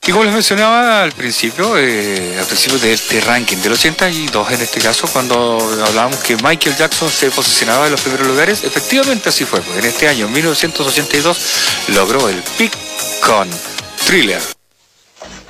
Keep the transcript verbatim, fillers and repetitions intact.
Y como les mencionaba al principio, eh, al principio de este ranking del ochenta y dos en este caso, cuando hablábamos que Michael Jackson se posicionaba en los primeros lugares, efectivamente así fue, pues en este año, mil novecientos ochenta y dos, logró el pick con Thriller.